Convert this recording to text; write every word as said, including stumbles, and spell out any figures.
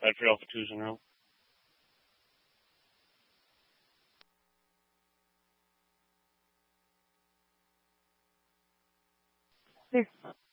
I'd for Alpha twos in a row. There.